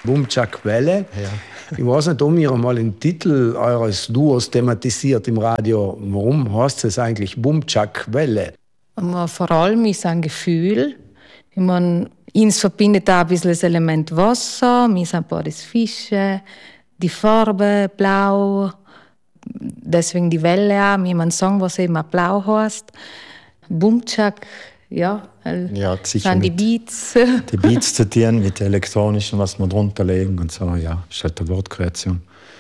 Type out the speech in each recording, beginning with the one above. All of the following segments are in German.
Bumchak Welle. Ja. Ich weiß nicht, ob ihr mal den Titel eures Duos thematisiert im Radio. Warum heißt es eigentlich Bumchak Welle? Vor allem ist ein Gefühl. Ich meine, uns verbindet auch ein bisschen das Element Wasser, wir sind ein paar Fische, die Farbe blau, deswegen die Welle auch. Wir haben einen Song, was eben auch blau heißt. Bumchak, ja, sind die Beats. Die Beats zitieren mit elektronischen, was wir drunter legen und so, ja, ist halt eine Wortkreation.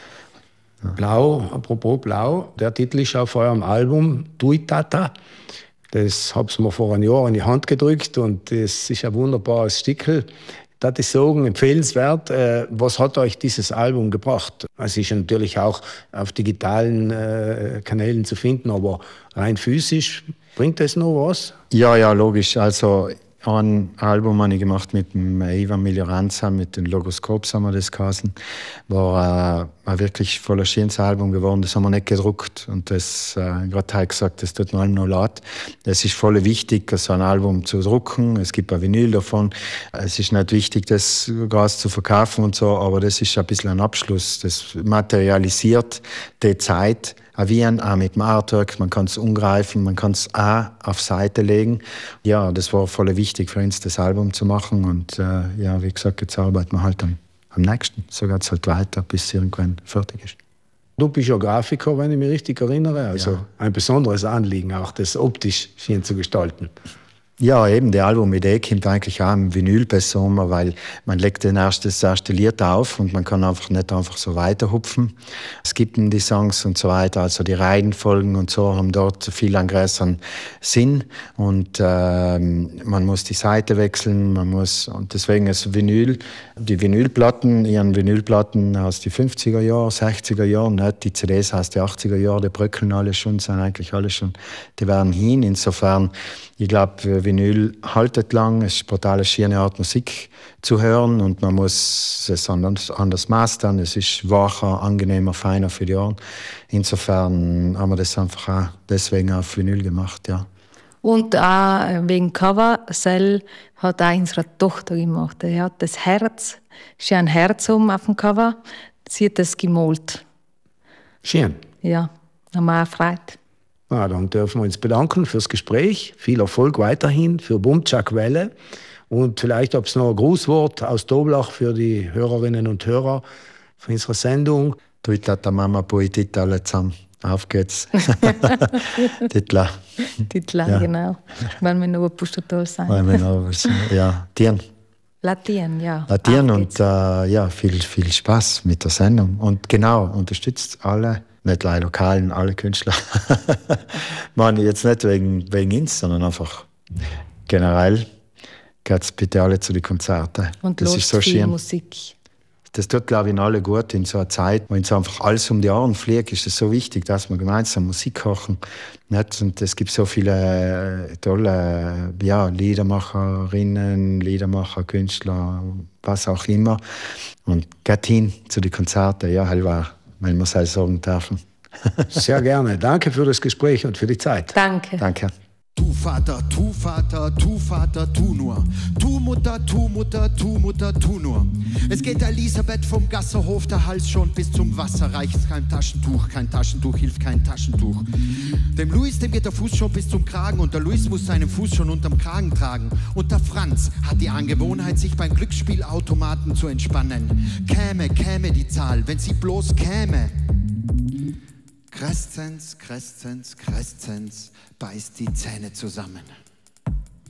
Ja. Blau, apropos Blau, der Titel ist auf eurem Album Tuitata. Das habe ich mir vor einem Jahr in die Hand gedrückt und das ist ein wunderbares Stickel. Das ist sagen, empfehlenswert. Was hat euch dieses Album gebracht? Es ist natürlich auch auf digitalen Kanälen zu finden, aber rein physisch, bringt das noch was? Ja, logisch. Also ein Album habe ich gemacht mit dem Ivan Miljoranza, mit den Logoskops haben wir das geheißen. War ein wirklich voller schönes Album geworden. Das haben wir nicht gedruckt. Und das, gerade heute gesagt, das tut mir noch leid. Es ist voll wichtig, so ein Album zu drucken. Es gibt ein Vinyl davon. Es ist nicht wichtig, das Gas zu verkaufen und so, aber das ist ein bisschen ein Abschluss. Das materialisiert die Zeit. Auch mit dem Artwork, man kann es umgreifen, man kann es auch auf Seite legen. Ja, das war voll wichtig für uns, das Album zu machen. Und ja, wie gesagt, jetzt arbeiten wir halt am nächsten. So geht es halt weiter, bis es irgendwann fertig ist. Du bist ja Grafiker, wenn ich mich richtig erinnere. Also ja. Ein besonderes Anliegen, auch das optisch schön zu gestalten. Ja, eben, die Albumidee kommt eigentlich auch im Vinyl besser um, weil man legt das erste Lied auf und man kann nicht einfach so weiterhupfen. Es gibt die Songs und so weiter, also die Reihenfolgen und so haben dort viel einen größeren Sinn und man muss die Seite wechseln, und deswegen ist die Vinylplatten, ihren Vinylplatten aus den 50er Jahren, 60er Jahren, nicht die CDs aus den 80er Jahren, die bröckeln alle schon, sind eigentlich alle schon, die werden hin, insofern, ich glaube, Vinyl haltet lang, es ist eine total schöne Art Musik zu hören und man muss es anders mastern, es ist wacher, angenehmer, feiner für die Ohren. Insofern haben wir das einfach auch deswegen auf Vinyl gemacht, ja. Und auch wegen Cover, Sel hat auch unsere Tochter gemacht. Er hat das Herz, ist ja ein Herz auf dem Cover, sie hat das gemalt. Schön. Ja, haben wir auch Freude. Na, dann dürfen wir uns bedanken fürs Gespräch. Viel Erfolg weiterhin für Bumchak Welle. Und vielleicht ob es noch ein Grußwort aus Toblach für die Hörerinnen und Hörer für unsere Sendung. Tuitata Mama Puitita alle zusammen. Auf geht's. Titla. Titla, ja. Genau. Wenn wir noch ein Pustatal sein. Ja, Tieren. Latien, ja. Latien und ja, viel Spaß mit der Sendung. Und genau, unterstützt alle. Nicht alle Lokalen, alle Künstler. Man, jetzt nicht wegen uns, sondern einfach generell. Geht bitte alle zu den Konzerten. Und das ist so viel schön. Musik. Das tut, glaube ich, in alle gut. In so einer Zeit, wo uns einfach alles um die Ohren fliegt, ist es so wichtig, dass wir gemeinsam Musik kochen. Und es gibt so viele tolle Liedermacherinnen, Liedermacher, Künstler, was auch immer. Und geht hin zu den Konzerten, ja, halber. Wenn wir es sagen dürfen. Sehr gerne. Danke für das Gespräch und für die Zeit. Danke. Danke. Tu Vater, tu Vater, tu Vater, tu nur. Tu Mutter, tu Mutter, tu Mutter, tu nur. Es geht Elisabeth vom Gasserhof, der Hals schon bis zum Wasser. Reicht kein Taschentuch hilft kein Taschentuch. Dem Luis, dem geht der Fuß schon bis zum Kragen und der Luis muss seinen Fuß schon unterm Kragen tragen. Und der Franz hat die Angewohnheit, sich beim Glücksspielautomaten zu entspannen. Käme die Zahl, wenn sie bloß käme. Crescenz, beißt die Zähne zusammen.